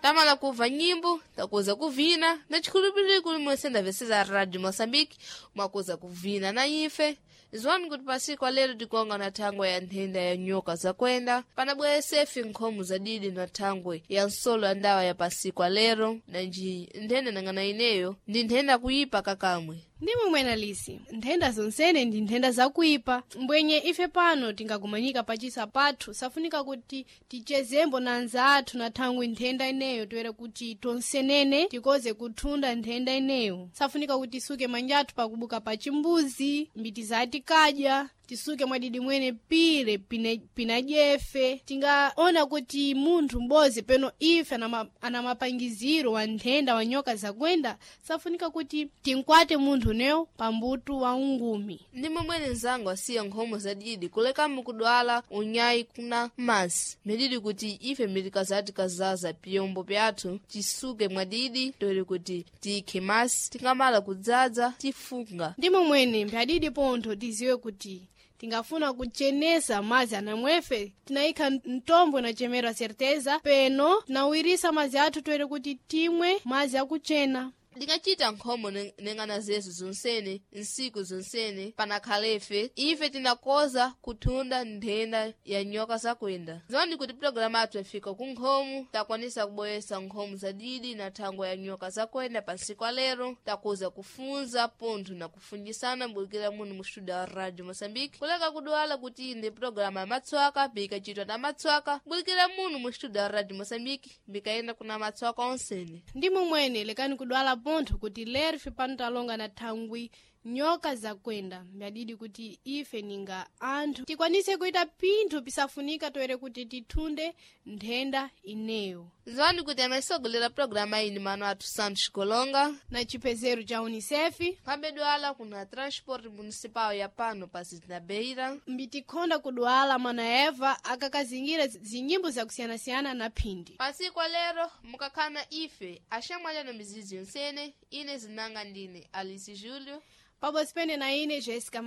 tamala kuva nyimbo, takuza kuvina, na chikulupili kuli mwesenda veseza Radio Mosambiki, mwakuza kuvina na ife. Zwani kuti pasiku alero tikonga na thangwe ya nthenda ya nyoka za kwenda, panabwe sefi nkhomu za didi na thangwe ya nsolo ya ndawa ya pasiku alero, na nji nthenda nangana ineyo, ndi nthenda kuyipa kakamwe. Ndimwe mwena lisi, nthenda zonsene ndi nthenda za kuipa. Mbwenye ife pano tingakumanyika pachisa pathu, safunika kuti tichezembo na nzathu na thangwe nthenda ineyo, tuwere kuti tonsenene tikoze kuthunda nthenda ineyo. Safunika kuti suke manjathu pakubuka pachimbuzi, mbiti zati kadya, tisuke mwadidi mwene pire pina jefe. Tingaona kuti munthu mboze peno ife ana mapangiziro wa nthenda wa nyoka za kwenda, safunika kuti tinkwate munthu neo pambutu wa ungumi. Ndimwe mwene nzangu asiya nkhomo za didi kuleka mukudwala unyayi kuna masi. Medidi kuti ife milikazati kazaza piyombo pyathu tisuke mwadidi, toere kuti tiikhe masi, tingamala kudzaza tifunga. Ndimwe mwene mphadidi pontho tiziwe kuti tingafuna kuchenesa mazi anamwefe, tinaika ntombo na chemera certeza, peno tinawirisa mazi athu toere kuti timwe mazi akuchena. Ndingachita nkhomo nengana zesu zonsene, nsiku zonsene, panakhalefe, ife tinakoza kuthunda nthenda ya nyoka za kwenda. Zwani kuti programa athu yafika ku nkhomu, takwanisa kuboyesa nkhomu za didi na thangwe ya nyoka za kwenda pansiku alero, takuza kufunza pontho na kufunjisana mbukira munu mu studio wa Radio Mosambiki. Kuleka kudwala kuti inde programa ya matswaka, bikachitwa na matswaka, mbukira munu mu studio wa Radio Mosambiki, bikaenda kuna matswaka onsene. Ndimwe mwene lekani kudwala pontho kuti lero ife pano talonga na thangwi nyoka za kwenda, mbadidi kuti ife ninga anthu tikwanise kuita pinthu pisafunika toere kuti tithunde nthenda ineyo. Zwani kuti amaisogolera programa ini mano athu Santos Kolonga na chipezero cha UNICEF, pambedwala kuna transport municipal ya pano pasiti na Beira, mbitikhonda kudwala mana Eva akakazingira zinyimbo za kusiyanasiyana na phindi. Pasiku lero mukakana ife ashamwalya na mizizi yonsene, ine zinanga ndine Alice Julio, Pabo Spende na ine Jessica